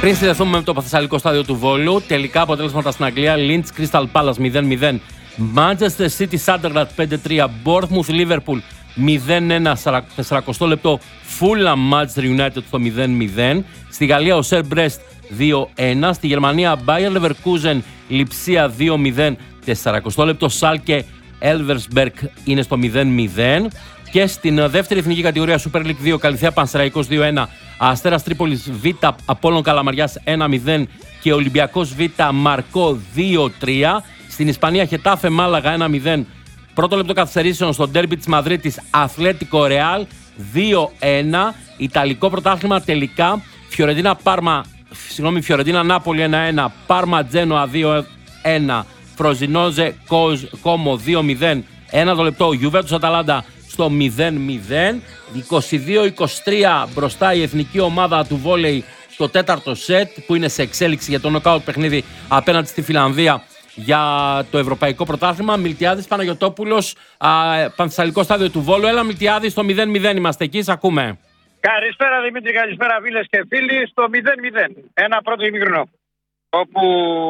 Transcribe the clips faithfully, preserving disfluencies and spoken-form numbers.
Πριν συνδεθούμε με το Παθεσσαλικό στάδιο του Βόλου, τελικά αποτέλεσματα στην Αγγλία: Leeds Crystal Palace μηδέν μηδέν, Manchester City Sunderland πέντε τρία, Bournemouth Liverpool μηδέν ένα, σαράντα λεπτό, Fulham Manchester United στο μηδέν μηδέν. Στη Γαλλία ο Σερ Μπρέστ δύο ένα, στη Γερμανία Bayer Leverkusen Λιψία δύο μηδέν, σαράντα λεπτό, Σάλκε Elversberg είναι στο μηδέν μηδέν. Και στην δεύτερη εθνική κατηγορία Super League δύο, Καλυθέα Πανσεραϊκός δύο ένα, Αστέρας Τρίπολης Β, Απόλλων Καλαμαριάς ένα μηδέν και Ολυμπιακός Β Μαρκό δύο τρία. Στην Ισπανία Χετάφε Μάλαγα ένα μηδέν. Πρώτο λεπτό καθυστερήσεων στο ντέρμπι της Μαδρίτης Αθλέτικο Ρεάλ δύο ένα. Ιταλικό πρωτάθλημα τελικά Φιωρεντίνα Πάρμα, συγγνώμη, Φιωρεντίνα Νάπολη ένα ένα, Πάρμα Τζένοα δύο ένα, Φροζινόζε Κόμο δύο μηδέν. Ένα το λεπτό Γιουβέντους Αταλάντα στο μηδέν μηδέν. είκοσι δύο είκοσι τρία μπροστά η εθνική ομάδα του βόλεϊ στο τέταρτο σετ, που είναι σε εξέλιξη για το νοκάουτ παιχνίδι απέναντι στη Φιλανδία για το Ευρωπαϊκό Πρωτάθλημα. Μιλτιάδης Παναγιωτόπουλος, Πανθεσσαλικό στάδιο του Βόλου. Έλα Μιλτιάδη, στο μηδέν μηδέν είμαστε εκεί, σ' ακούμε. Καλησπέρα Δημήτρη, καλησπέρα φίλες και φίλοι. Στο μηδέν μηδέν, ένα πρώτο ημίχρονο όπου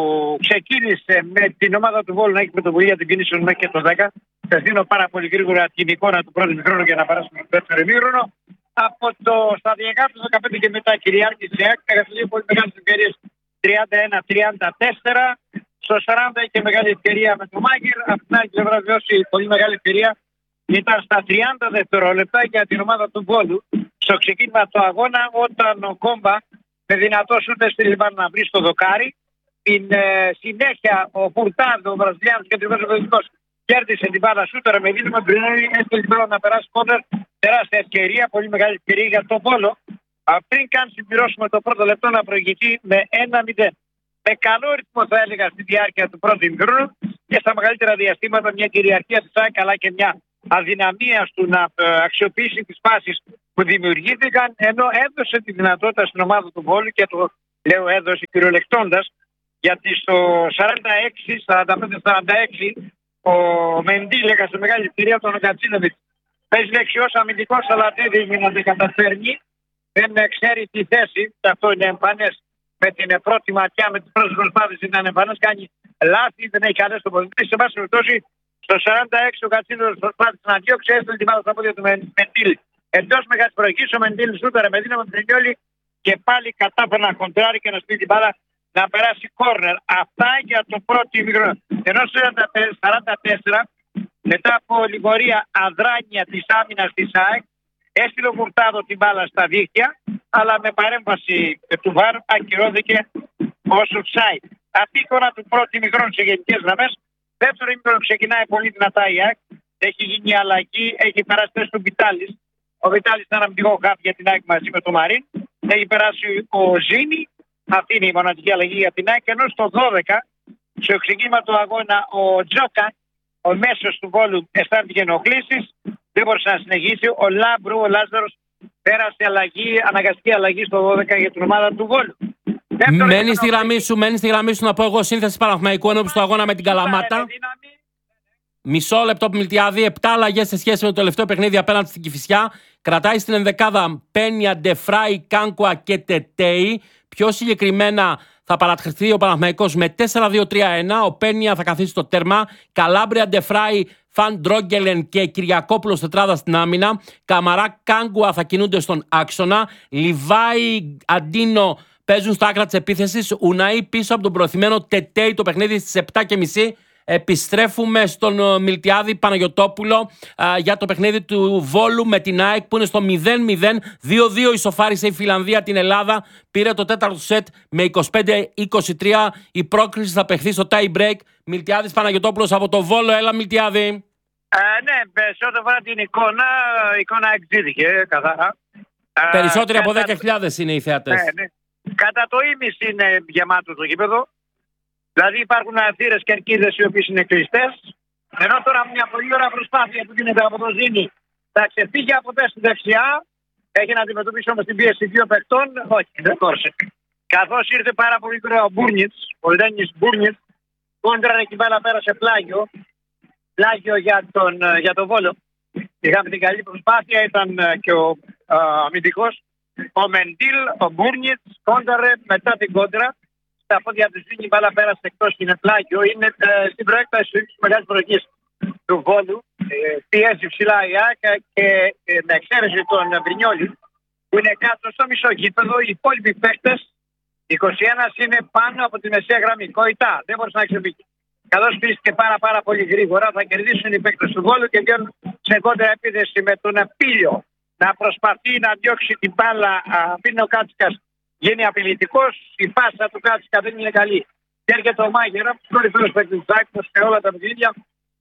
ξεκίνησε με την ομάδα του Βόλου να έχει πρωτοβουλία την κίνηση μέχρι και το δέκα. Θα δίνω πάρα πολύ γρήγορα την εικόνα του πρώτου ημίχρονου για να περάσουμε στο δεύτερο ημίχρονο. Από το σταδιακά του δεκαπέντε και μετά κυριάρχησε έκανε δύο πολύ μεγάλες ευκαιρίες, τριάντα ένα τριάντα τέσσερα. Στο σαράντα είχε μεγάλη ευκαιρία με τον Μάγκερ. Από την άλλη πλευρά βιώσει πολύ μεγάλη ευκαιρία ήταν στα τριάντα δευτερόλεπτα για την ομάδα του Βόλου στο ξεκίνημα του αγώνα, όταν ο Κόμπα με δυνατό σούτε στη Λιβάνα να βρει στο δοκάρι. Την ε, συνέχεια ο Φουρτάδο, ο Βραζιλιάνος και ο Βραζιλιάνος κέρδισε την μπάλα σούτερ με δίδυμο Μπρινέλη, έστειλε την μπάλα να περάσει κόντερ. Τεράστια ευκαιρία, πολύ μεγάλη ευκαιρία για τον Βόλο. Πριν καν συμπληρώσουμε το πρώτο λεπτό να προηγηθεί με ένα μηδέν. Με καλό ρυθμό θα έλεγα στη διάρκεια του πρώτου ημιχρόνου και στα μεγαλύτερα διαστήματα μια κυριαρχία της ΑΕΚ αλλά και μια αδυναμία του να αξιοποιήσει τις φάσεις που δημιουργήθηκαν, ενώ έδωσε τη δυνατότητα στην ομάδα του Βόλου, και το λέω έδωσε κυριολεκτώντας, γιατί στο σαράντα έξι σαράντα πέντε σαράντα έξι ο Μεντίλ έκανε μεγάλη ευκαιρία τον Κατσίνοβιτς. Παίζει δεξιός αμυντικός, αλλά δεν δείχνει να την καταφέρνει. Δεν ξέρει τη θέση, αυτό είναι εμφανές. Με την πρώτη ματιά, με τις πρώτες προσπάθειες ήταν εμφανές, κάνει λάθη, δεν έχει καλές τοποθετήσεις. Σε πάση περιπτώσει, στο σαράντα έξι ο Κατσίνοβιτς προσπάθησε να διώξει, έστειλε την μπάλα στα πόδια του Μεντίλ. Εντός μεγάλης προηγής, ο Μεντίλ σούταρε με δύναμη του Τρινιόλη και πάλι κατάφερε να κοντράρει και να στείλει την μπάλα να περάσει κόρνερ. Αυτά για το πρώτο ημίχρονο. Ενώ στο σαράντα τέσσερα, μετά από λιγορία αδράνεια της άμυνας της ΑΕΚ, έστειλε ο Μουρτάδο την μπάλα στα δίχτυα, αλλά με παρέμβαση του βαρ ακυρώθηκε ως offside. Αυτή η εικόνα του πρώτου ημιχρόνου σε γενικές γραμμές. Δεύτερο ημίχρονο ξεκινάει πολύ δυνατά η ΑΕΚ. Έχει γίνει αλλαγή, έχει περάσει θέση του Βιτάλης. Ο Βιτάλης ήταν αμυντικό χάφ για την ΑΕΚ μαζί με τον Μαρίν. Έχει περάσει ο Ζήνη. Αυτή είναι η μοναδική αλλαγή για την ΑΕΚ. Ενώ στο δώδεκα, στο ξεκίνημα του αγώνα, ο Τζόκα, ο μέσος του Βόλου, αισθάνθηκε ενοχλήσεις. Δεν μπορούσε να συνεχίσει. Ο Λάμπρου, ο Λάζαρος, πέρασε αλλαγή, αναγκαστική αλλαγή στο δώδεκα για την ομάδα του Βόλου. Μένει στη γραμμή σου, μένει στη γραμμή σου να πω εγώ σύνθεση Παναθηναϊκού ενώπιση του αγώνα με την Καλαμάτα. Μισό λεπτό Μιλτιάδη, επτά αλλαγές σε σχέση με το τελευταίο παιχνίδι απέναντι στην Κηφισιά. Κρατάει στην ενδεκάδα Πένια, Ντεφράι, Κάνκουα και Τετέι. Πιο συγκεκριμένα θα παρατηρηθεί ο Παναθηναϊκός με τέσσερα δύο τρία ένα. Ο Πένια θα καθίσει στο τέρμα. Καλάμπρια, Ντεφράι, Φαν Ντρόγκελεν και Κυριακόπουλος τετράδα στην άμυνα. Καμαρά, Κάγκουα θα κινούνται στον άξονα. Λιβάι, Αντίνο παίζουν στα άκρα της επίθεσης. Ουναή πίσω από τον προωθημένο Τετέι το παιχνίδι στις επτά και μισή. Επιστρέφουμε στον Μιλτιάδη Παναγιωτόπουλο α, για το παιχνίδι του Βόλου με την ΑΕΚ που είναι στο μηδέν μηδέν. δύο δύο ισοφάρισε η Φιλανδία την Ελλάδα. Πήρε το τέταρτο σετ με είκοσι πέντε είκοσι τρία. Η πρόκριση θα παιχθεί στο tie break. Μιλτιάδης Παναγιωτόπουλος από το Βόλο. Έλα Μιλτιάδη. Ε, ναι, σε ό,τι αφορά την εικόνα, η εικόνα εξήθηκε καθαρά. Περισσότεροι από δέκα χιλιάδες είναι οι θεατές. Ναι, ναι. Κατά το ίμιση είναι γεμάτο το γήπεδο. Δηλαδή υπάρχουν θύρες και κερκίδες οι οποίες είναι κλειστές. Ενώ τώρα μια πολύ ωραία προσπάθεια που γίνεται από τον Ζήνη θα ξεφύγει από τέσσερι δεξιά. Έχει να αντιμετωπίσει όμως την πίεση δύο παιχτών. Όχι, δεν κόρσε. Καθώς ήρθε πάρα πολύ γρήγορα ο Μπούρνιτς, ο Λένις Μπούρνιτς, κόντραρε και η μπάλα πέρασε πλάγιο. Πλάγιο για τον, για τον Βόλο. Είχαμε την καλή προσπάθεια, ήταν και ο αμυντικός. Ο Μεντίλ, ο Μπούρνιτς, κόνταρε μετά την κόντρα. Στα πόδια του δίνει η μπάλα πέρασε εκτός, είναι πλάγιο. Είναι ε, στην προέκταση της μεγάλης προηγής του Βόλου. Ε, πιέζει ψηλά η ΆΚΑ και ε, με εξαίρεση τον Μπρινιόλη που είναι κάτω στο μισό γήπεδο. Οι υπόλοιποι παίκτες, είκοσι ένα, είναι πάνω από τη μεσαία γραμμή. Κοητά, δεν μπορούσε να ξεφύγει. Καθώς πίστηκε πάρα, πάρα πολύ γρήγορα, θα κερδίσουν οι παίκτες του Βόλου και βγαίνουν σε κόντρα επίθεση με τον Πίλιο να προσπαθεί να διώξει την μπάλα. Πριν ο Κάτσικας γίνει απειλητικός, η πάσα του Κάτσικα δεν είναι καλή. Και έρχεται ο Μάγερα, κορυφαίος παίκτης του Άκη σε όλα τα παιχνίδια.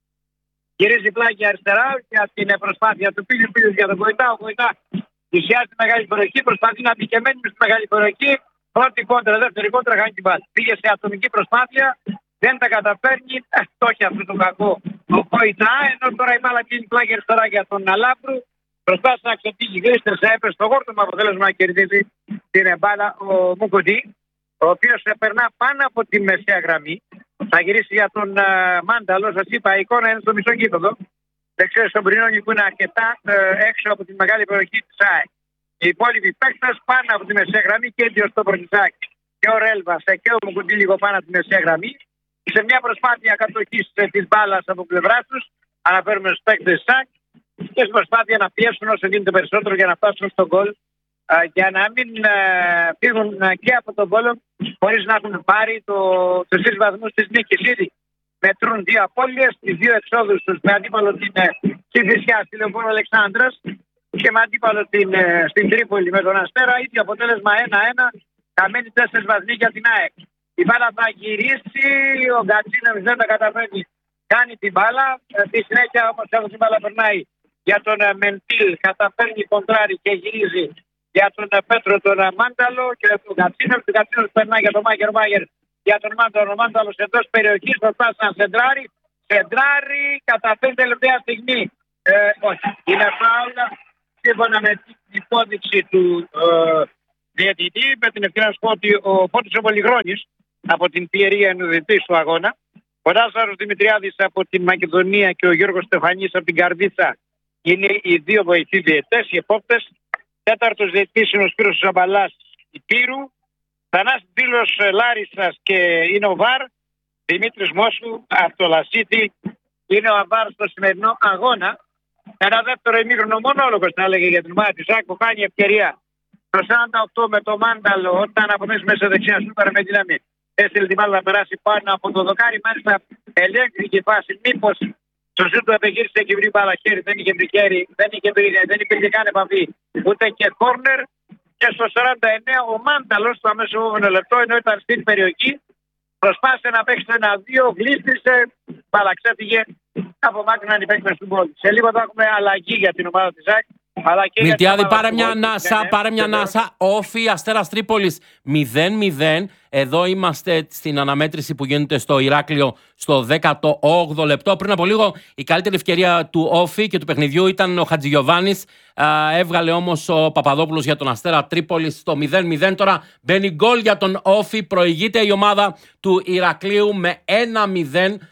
Γυρίζει πλάγια αριστερά για την προσπάθεια του Πίλιου. Πίλιου για τον Κοητά. Ο Κοητά πλησιάζει τη μεγάλη περιοχή, προσπαθεί να μπει και μένει στη μεγάλη περιοχή. Πρώτη κόντρα, δεύτερη κόντρα, χάνει την μπάλα. Πήγε σε ατομική προσπάθεια, δεν τα καταφέρνει. Ε, το έχει αυτό το κακό ο Κοητά. Ενώ τώρα η μπάλα πίνει πλάγια αριστερά για τον Αλάμπρου. Προσπάθησε να ξεφύγει γρήγορα, έπεσε στο γόρτο με αποτέλεσμα να κερδίζει την μπάλα ο Μουκοντή, ο οποίος περνά πάνω από τη μεσαία γραμμή. Θα γυρίσει για τον uh, Μάνταλο. Σας είπα, η εικόνα είναι στο μισό γήπεδο. Δεξιό στον Πρινόνι που είναι αρκετά uh, έξω από τη μεγάλη περιοχή της ΑΕΚ. Οι υπόλοιποι παίκτες πάνω από τη μεσαία γραμμή και ο Στοπροκισάκη και ο Ρέλβας και ο Μουκοντή λίγο πάνω από τη μεσαία γραμμή. Σε μια προσπάθεια κατοχής της μπάλας από πλευρά τους, αναφέρουμε στους παίκτες της ΑΕΚ, και στην προσπάθεια να πιέσουν όσο γίνεται περισσότερο για να φτάσουν στον γκολ, για να μην φύγουν και από τον γκολ χωρίς να έχουν πάρει το, τους τρεις βαθμούς της νίκης. Ήδη μετρούν δύο απώλειες, τις δύο εξόδους τους με αντίπαλο την Κηφισιά στη Λεωφόρο Αλεξάνδρας και με αντίπαλο την, στην Τρίπολη με τον Αστέρα. Ίδιο αποτέλεσμα ένα ένα, χαμένοι τέσσερις βαθμοί για την ΑΕΚ. Η μπάλα θα γυρίσει, ο Γκατσίνοβιτς δεν τα καταφέρνει, κάνει την μπάλα. Στη συνέχεια όμως αυτή την μπάλα περνάει για τον Μεντίλ, καταφέρνει κοντράρι και γυρίζει για τον Πέτρο τον Μάνταλο και τον Γκατσίνοβιτς. Ο Γκατσίνοβιτς περνάει για τον Μάγερ, Μάγερ για τον Μάνταλο. Ο Μάνταλος εντός περιοχής προσπάθησε να σεντράρει. Σεντράρει, καταφέρνει τελευταία στιγμή. Ε, όχι, είναι φάουλα σύμφωνα με την υπόδειξη του ε, διαιτητή. Με την ευκαιρία να σου πω ότι ο Φώτης ο Πολυγρόνης από την Πιερία ενουδητή του αγώνα, ο Λάζαρος Δημητριάδης από την Μακεδονία και ο Γιώργος Στεφανής από την Καρδίτσα είναι οι δύο βοηθοί διαιτητές, οι επόπτες. Τέταρτος διαιτητής είναι ο Σπύρος Ζαμπαλάς Υπήρου. Θανάσης Δήλος Λάρισσας και είναι ο Βαρ. Δημήτρης Μόσου από το Λασίτη είναι ο Βαρ στο σημερινό αγώνα. Ένα δεύτερο ημίχρονο μονόλογος θα έλεγε για την ομάδα της ΑΕΚ που κάνει ευκαιρία το σαράντα οκτώ με το Μάνταλο όταν από μέσα μέσα δεξιά σούπερ με δύναμη έστειλε την μπάλα να περάσει πάνω από το δοκάρι. Μάλιστα ελέγχθηκε η φάση. Μήπως στο ζήτο του επιχείρησε και βρει μπάλα χέρι, δεν είχε βρει χέρι, δεν, είχε βρει, δεν υπήρχε καν επαφή ούτε και κόρνερ. Και στο σαράντα εννέα ο Μάνταλος στο αμέσως επόμενο λεπτό, ενώ ήταν στην περιοχή, προσπάθησε να παίξει το ένα δύο, γλίστρισε, μπάλα ξέφυγε, απομάκρυναν οι παίκτες του γκολ. Σε λίγο θα έχουμε αλλαγή για την ομάδα της ΑΕΚ. Μιλτιάδη, πάρε μια ανάσα, πάρε μια ανάσα. Όφι Αστέρας Τρίπολης μηδέν μηδέν. Εδώ είμαστε στην αναμέτρηση που γίνεται στο Ηράκλειο στο δέκατο όγδοο λεπτό. Πριν από λίγο η καλύτερη ευκαιρία του Όφι και του παιχνιδιού ήταν ο Χατζηγιοβάνης. Έβγαλε όμως ο Παπαδόπουλος για τον Αστέρα Τρίπολης στο μηδέν μηδέν. Τώρα μπαίνει γκολ για τον Όφι. Προηγείται η ομάδα του Ηρακλείου με ένα μηδέν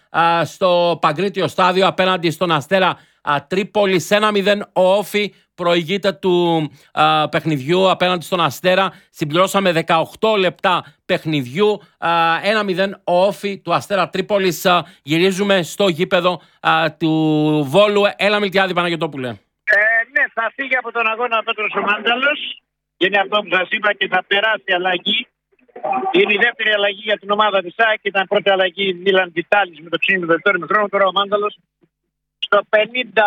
στο Παγκρίτιο Στάδιο απέναντι στον Αστέρα Τρίπολης. ένα μηδέν ο Όφι προηγείται του α, παιχνιδιού απέναντι στον Αστέρα. Συμπληρώσαμε δεκαοκτώ λεπτά παιχνιδιού. ένα μηδέν ο Όφι του Αστέρα Τρίπολης. Α, γυρίζουμε στο γήπεδο α, του Βόλου. Έλα Μιλτιάδη Παναγιωτόπουλε. Ε, ναι, θα φύγει από τον αγώνα Πέτρος ο Μάνταλος. Είναι αυτό που σας είπα και θα περάσει αλλαγή. Είναι η δεύτερη αλλαγή για την ομάδα της ΑΕΚ. Ήταν πρώτη αλλαγή Μίλαν Βιτάλης με το ψήνι του δεύτερου χρόνου. Τώρα ο Μάνταλος στο πενήντα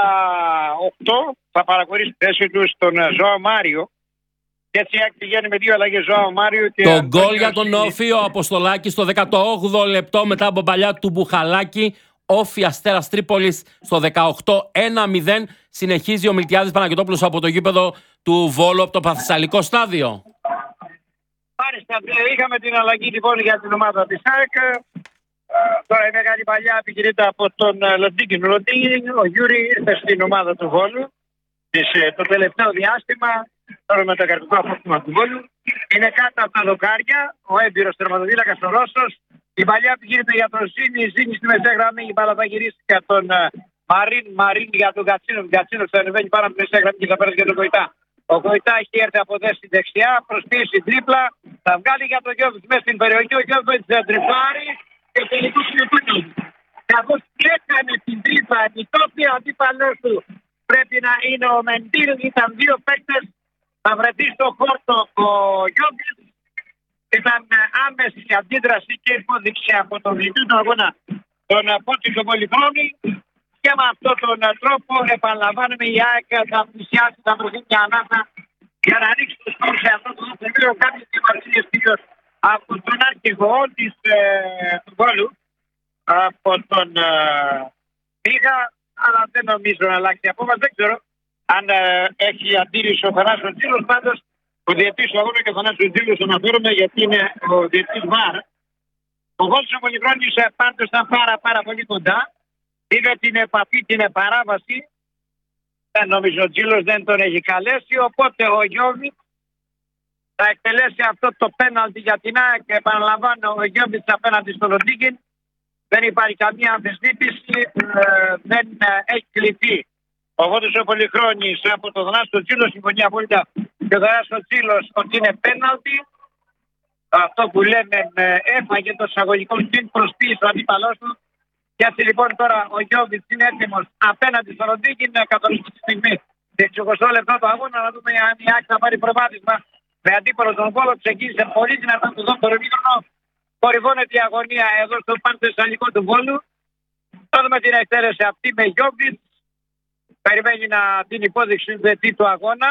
οκτώ θα παραχωρήσει τη θέση του στον Ζωάο Μάριο. Και έτσι πηγαίνει με δύο αλλαγές Ζωάο Μάριο. Και το γκολ για τον Όφι, ο Αποστολάκης στο δέκατο όγδοο λεπτό μετά από παλιά του Μπουχαλάκη. Όφι Αστέρας Τρίπολης στο δεκαοκτώ ένα μηδέν. Συνεχίζει ο Μιλτιάδης Παναγιωτόπουλος από το γήπεδο του Βόλου από το Παθησσαλικό Στάδιο. Μάλιστα, είχαμε την αλλαγή λοιπόν για την ομάδα της ΑΕΚ. Τώρα η μεγάλη παλιά επικοινείται από τον Λοντίνγκιν. Ο Γιούρι ήρθε στην ομάδα του Βόλου το τελευταίο διάστημα. Τώρα με το καρτικό απόκτημα του Βόλου. Είναι κάτω από τα δοκάρια. Ο έμπειρος τερματοφύλακας ο Ρώσος. Η παλιά επικοινείται για τον Ζήνη. Ζήνη στη μεσαία γραμμή. Η μπάλα θα γυρίσει για τον Μαρίν. Μαρίν για τον Γκατσίνο. Γκατσίνο θα ανεβαίνει πάνω από τη μεσαία γραμμή και θα πέρασε για τον Κοητά. Ο Κοϊτά έχει έρθει από δέση δεξιά, προσπίσει τρίπλα, θα βγάλει για τον Γιώβιτς μέσα στην περιοχή. Ο Γιώβιτς θα τριπάρει και τελικώς είναι πέναλτι. Καθώς έκανε την τρίπλα, η τότε αντίπαλός του πρέπει να είναι ο Μεντήλ, ήταν δύο παίκτες, θα βρεθεί στο χόρτο ο Γιώβιτς. Ήταν άμεση η αντίδραση και υπόδειξη από τον διαιτητή του αγώνα, τον Πότσικο Πολυχρόνη. Και με αυτόν τον τρόπο επαναλαμβάνουμε η ΑΕΚ θα πλησιάσει, θα βρεθεί μια ανάσα για να ρίξει το σκορ σε αυτό το σημείο. Κάποιες διαμαρτυρίες κυρίως από τον αρχηγό της, ε, του Βόλου, από τον ε, Μίγα, αλλά δεν νομίζω να αλλάξει η απόφαση. Δεν ξέρω αν ε, έχει αντίρρηση ο Θανάσιος Τζίλος. Πάντως ο διαιτητής του αγώνα και ο Θανάσιος Τζίλος αναφέρομαι γιατί είναι ο διαιτητής ΒΑΡ. Ο Βόλος ο Πολυχρόνης πάντως ήταν πάρα, πάρα πολύ κοντά. Είδε την επαφή, την παράβαση. Δεν νομίζω ο Τζίλος δεν τον έχει καλέσει. Οπότε ο Γιώβιτς θα εκτελέσει αυτό το πέναλτι για την ΑΕΚ. Επαναλαμβάνω, ο Γιώβιτς απέναντι στον Ροντίγκιν. Δεν υπάρχει καμία αμφισβήτηση. Ε, δεν ε, έχει κληθεί ο Βόλος ο Πολυχρόνης από τον Θανάσιο Τζίλο. Συμφωνεί απόλυτα και ο Θανάσιο Τζίλος ότι είναι πέναλτι. Αυτό που λέμε ε, έφαγε το εισαγωγικό στην προσποίηση του αντίπαλός του. Και έτσι λοιπόν τώρα ο Γιώβιτς είναι έτοιμος απέναντι στο Ροντίγκιν να καθορίσει τη στιγμή. Σε εικοστό λεπτό του αγώνα να δούμε αν η ΑΕΚ θα πάρει προβάδισμα. Με αντίπαλο τον Βόλο ξεκίνησε πολύ δυνατά το δεύτερο ημίχρονο. Κορυφώνεται η αγωνία εδώ στο πανθεσσαλικό του Βόλου. Θα δούμε την εκτέλεση αυτή με Γιώβιτς. Περιμένει να την υπόδειξη του διαιτητή του αγώνα.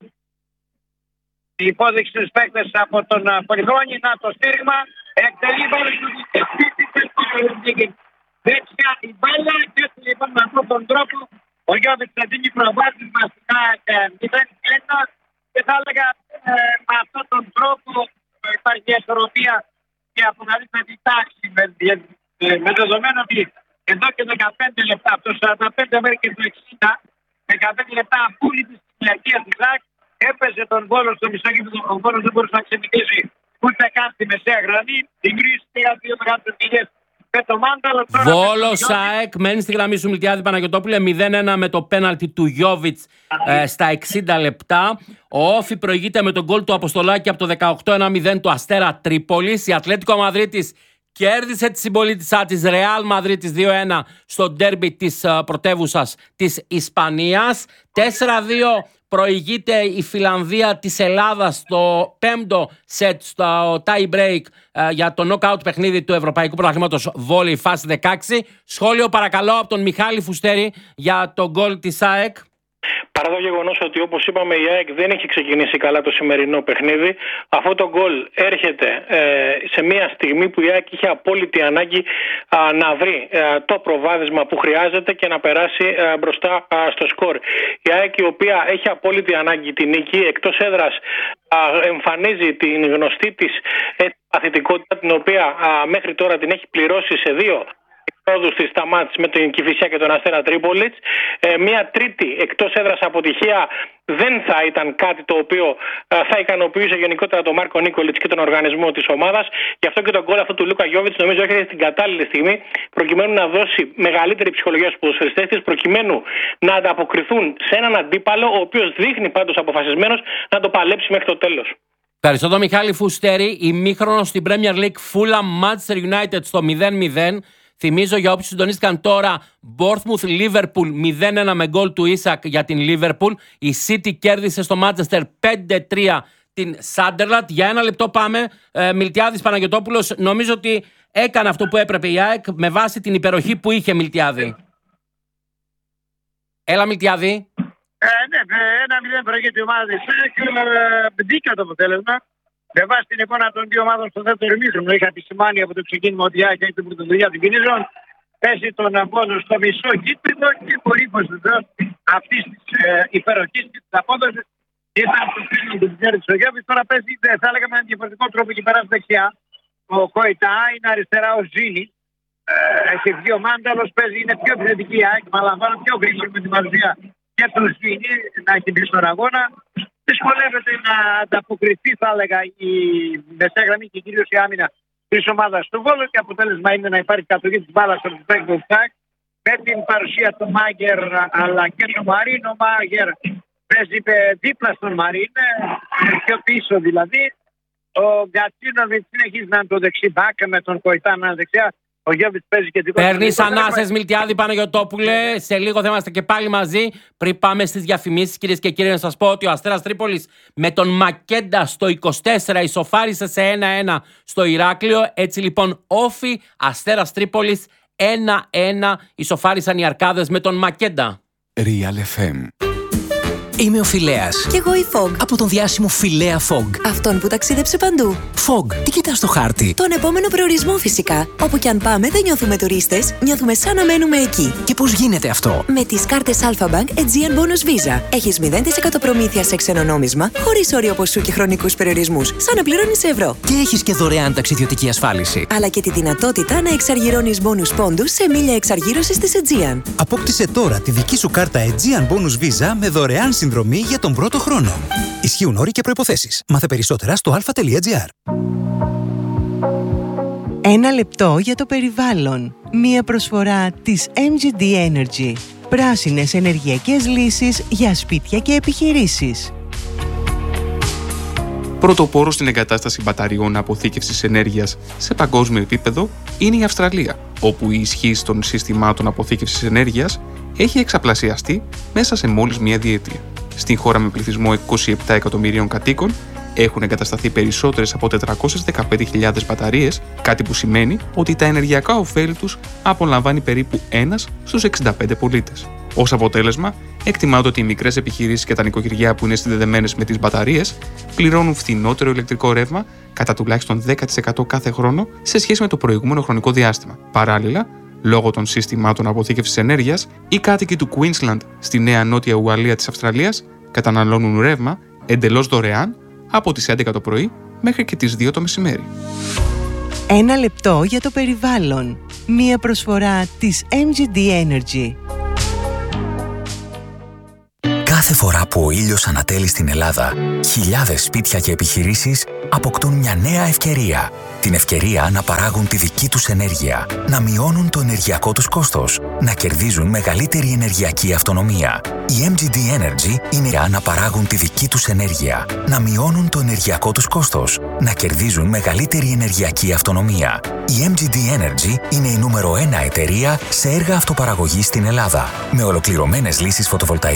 Η υπόδειξη στους παίκτες από τον Πολυχρόνη. Να το στήριγμα. Εκτελεί μπάλα του Ροντίγκιν. Δέξια η μπάλα και έτσι λοιπόν με αυτόν τον τρόπο ο Γιώβιτς θα δίνει προβάδισμα στα μηδέν ένα και θα έλεγα ε, με αυτόν τον τρόπο υπάρχει ισορροπία και αποκαλύπτει την τάξη με, ε, με δεδομένο ότι εδώ και δεκαπέντε λεπτά από το σαράντα πέντε μέχρι και το εξήντα δεκαπέντε λεπτά απόλυτη κυριαρχία της ΑΕΚ έπαιζε τον Βόλο στο μισό γήπεδο. Ο Βόλος δεν μπορούσε να ξενικήσει ούτε καν στη μεσαία γραμμή. Δημιούργησε δύο μεγάλες ευκαιρίες. Βόλος ΑΕΚ μένει στη γραμμή σου, Μιλτιάδη Παναγιωτόπουλε, μηδέν ένα με το πέναλτι του Γιώβιτς ε, στα εξήντα λεπτά. Ο Όφι προηγείται με τον γκολ του Αποστολάκη από το δεκαοκτώ ένα μηδέν του Αστέρα Τρίπολης. Η Ατλέτικο Μαδρίτης κέρδισε τη συμπολίτησά της Ρεάλ Μαδρίτης δύο ένα στο ντέρμπι της uh, πρωτεύουσας της Ισπανίας. τέσσερα δύο προηγείται η Φιλανδία της Ελλάδας στο πέμπτο σετ στο tie break uh, για το knockout παιχνίδι του Ευρωπαϊκού Πρωταθλήματος Βόλεϊ φάση δεκαέξι. Σχόλιο παρακαλώ από τον Μιχάλη Φουστέρη για το γκολ της ΑΕΚ. Παρά το γεγονός ότι όπως είπαμε η ΑΕΚ δεν έχει ξεκινήσει καλά το σημερινό παιχνίδι, αυτό το γκολ έρχεται ε, σε μια στιγμή που η ΑΕΚ είχε απόλυτη ανάγκη α, να βρει ε, το προβάδισμα που χρειάζεται και να περάσει ε, μπροστά α, στο σκορ. Η ΑΕΚ η οποία έχει απόλυτη ανάγκη τη νίκη, εκτός έδρας α, εμφανίζει την γνωστή της ε, παθητικότητα, την οποία α, μέχρι τώρα την έχει πληρώσει σε δύο πρόοδους της στα μάτς με τον Κηφισιά και τον Αστέρα Τρίπολης. Ε, μια τρίτη εκτός έδρας αποτυχία δεν θα ήταν κάτι το οποίο ε, θα ικανοποιούσε γενικότερα τον Μάρκο Νίκολιτς και τον οργανισμό της ομάδας. Γι' αυτό και τον γκολ αυτού του Λούκα Γιώβιτς νομίζω έρχεται στην κατάλληλη στιγμή προκειμένου να δώσει μεγαλύτερη ψυχολογία στους ποδοσφαιριστές της, προκειμένου να ανταποκριθούν σε έναν αντίπαλο ο οποίος δείχνει πάντως αποφασισμένος να το παλέψει μέχρι το τέλος. Ευχαριστώ τον Μιχάλη Φουστέρη. Ημίχρονο στην Premier League Fulham Manchester United στο μηδέν μηδέν. Θυμίζω για όποιους συντονίστηκαν τώρα, Bournemouth Liverpool μηδέν ένα με γκολ του Ίσακ για την Liverpool. Η City κέρδισε στο Manchester πέντε τρία την Sunderland. Για ένα λεπτό πάμε. Ε, Μιλτιάδης Παναγιωτόπουλος, νομίζω ότι έκανε αυτό που έπρεπε η ΑΕΚ με βάση την υπεροχή που είχε, Μιλτιάδη. Έλα, Μιλτιάδη. Ε, ναι, ένα μηδέν προηγείται η ομάδα της ΑΕΚ. Μπήκα το αποτέλεσμα. Με βάση την εικόνα των δύο ομάδων στο δεύτερο ημίχρονο, είχα επισημάνει από το ξεκίνημα ότι η ΑΕΚ έχει την πρωτοβουλία των κινήσεων. Πέσει τον απόδοση στο μισό γήπεδο και μπορεί βεβαίω αυτή τη ε, υπεροχή τη απόδοση. Ήταν το φίλο του Μπιζέρη του Γιώβιτς. Τώρα παίζει, θα έλεγα, με έναν διαφορετικό τρόπο και περάσει δεξιά. Ο Κοϊτά είναι αριστερά ο Ζήνη. Ε, έχει βγει ο Μάνταλος, παίζει, είναι πιο επιθετική η ΑΕΚ. Μα λαμβάνω πιο γρήγορα με την παρουσία και του Ζήνη να έχει μπει στον αγώνα. Δυσκολεύεται να ανταποκριθεί, θα έλεγα, η μεσαία γραμμή και κυρίως η άμυνα της ομάδας του Βόλου. Και αποτέλεσμα είναι να υπάρχει κατοχή της μπάλας στο παίκτη του ΣΑΚ με την παρουσία του Μάγκερ αλλά και του Μαρίνο. Μάγκερ παίζει δίπλα στον Μαρίν, πιο πίσω δηλαδή. Ο Γκατσίνοβιτς συνεχίζει να είναι το δεξί μπακ με τον Κοϊτάνα δεξιά. Ο Γιώβιτς παίζει και δίπλα. Παίρνει ανάσες, Μιλτιάδη Παναγιωτόπουλε. Σε λίγο θα είμαστε και πάλι μαζί. Πριν πάμε στις διαφημίσεις, κυρίες και κύριοι, να σας πω ότι ο Αστέρας Τρίπολης με τον Μακέντα στο είκοσι τέσσερα ισοφάρισε σε ένα ένα στο Ηράκλειο. Έτσι λοιπόν, όφι Αστέρας Τρίπολης ένα ένα ισοφάρισαν οι Αρκάδες με τον Μακέντα. Real εφ εμ. Είμαι ο Φιλέας. Κι εγώ η Fog. Από τον διάσημο Φιλέα Fog. Αυτόν που ταξίδεψε παντού. Fog, τι κοιτάς στο χάρτη? Τον επόμενο προορισμό φυσικά. Όπου κι αν πάμε δεν νιώθουμε τουρίστες, νιώθουμε σαν να μένουμε εκεί. Και πώς γίνεται αυτό? Με τις κάρτες Alpha Bank Aegean Bonus Visa. Έχεις μηδέν τοις εκατό προμήθεια σε ξένο νόμισμα, χωρίς όριο ποσού και χρονικούς περιορισμούς. Σαν να πληρώνεις ευρώ. Και έχεις και δωρεάν ταξιδιωτική ασφάλιση. Αλλά και τη δυνατότητα να εξαργυρώνεις bonus πόντους σε μίλια εξαργύρωσης της Aegean. Απόκτησε τώρα τη δική σου κάρτα Aegean Bonus Visa με δωρεάν συνδρομή για τον πρώτο χρόνο. Ισχύουν όροι και προϋποθέσεις. Μάθε περισσότερα στο αλφα τελεία τζι άρ. Ένα λεπτό για το περιβάλλον. Μία προσφορά της εμ τζι ντι Energy. Πράσινες ενεργειακές λύσεις για σπίτια και επιχειρήσεις. Πρωτοπόρο στην εγκατάσταση μπαταριών αποθήκευσης ενέργειας σε παγκόσμιο επίπεδο είναι η Αυστραλία, όπου η ισχύς των συστημάτων αποθήκευσης ενέργειας έχει εξαπλασιαστεί μέσα σε μόλις μία διετία. Στην χώρα με πληθυσμό είκοσι επτά εκατομμυρίων κατοίκων έχουν εγκατασταθεί περισσότερες από τετρακόσιες δεκαπέντε χιλιάδες μπαταρίες, κάτι που σημαίνει ότι τα ενεργειακά ωφέλη τους απολαμβάνει περίπου ένας στους εξήντα πέντε πολίτες. Ως αποτέλεσμα, εκτιμάται ότι οι μικρές επιχειρήσεις και τα νοικοκυριά που είναι συνδεδεμένες με τις μπαταρίες πληρώνουν φθηνότερο ηλεκτρικό ρεύμα κατά τουλάχιστον δέκα τοις εκατό κάθε χρόνο σε σχέση με το προηγούμενο χρονικό διάστημα. Παράλληλα, λόγω των συστημάτων αποθήκευσης ενέργειας, οι κάτοικοι του Queensland στη Νέα Νότια Ουαλία της Αυστραλίας καταναλώνουν ρεύμα εντελώς δωρεάν από τις έντεκα το πρωί μέχρι και τις δύο το μεσημέρι. Ένα λεπτό για το περιβάλλον. Μία προσφορά της εμ τζι ντι Energy. Κάθε φορά που ο ήλιος ανατέλει στην Ελλάδα, χιλιάδες σπίτια και επιχειρήσεις αποκτούν μια νέα ευκαιρία. Την ευκαιρία να παράγουν τη δική τους ενέργεια, να μειώνουν το ενεργειακό τους κόστος, να κερδίζουν μεγαλύτερη ενεργειακή αυτονομία. Η εμ τζι ντι Energy είναι να παράγουν τη δική τους ενέργεια, να μειώνουν το ενεργειακό τους κόστος, να κερδίζουν μεγαλύτερη ενεργειακή αυτονομία. Η εμ τζι ντι Energy είναι η νούμερο ένα εταιρεία σε έργα αυτοπαραγωγής στην Ελλάδα, με ολοκληρωμένες λύσεις φωτοβολταϊκής